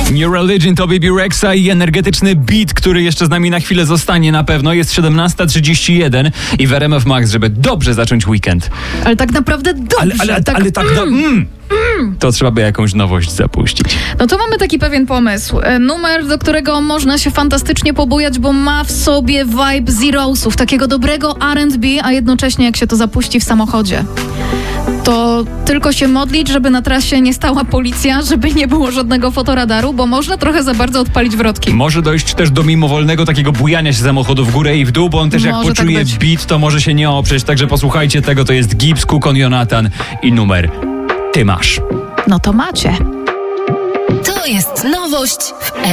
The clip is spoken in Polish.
New Religion to Baby Rexa i energetyczny beat, który jeszcze z nami na chwilę zostanie na pewno. Jest 17:31 i w RMF Max, żeby dobrze zacząć weekend. Ale tak naprawdę dobrze. To trzeba by jakąś nowość zapuścić. No to mamy taki pewien pomysł. Numer, do którego można się fantastycznie pobujać, bo ma w sobie vibe Zero'sów, takiego dobrego R&B, a jednocześnie jak się to zapuści w samochodzie, to tylko się modlić, żeby na trasie nie stała policja, żeby nie było żadnego fotoradaru, bo można trochę za bardzo odpalić wrotki. Może dojść też do mimowolnego takiego bujania się samochodu w górę i w dół, bo on też jak Może poczuje tak być. beat, to może się nie oprzeć. Także posłuchajcie tego, to jest Gibbs, Kukon, Jonathan i numer Ty masz. No to macie. To jest nowość w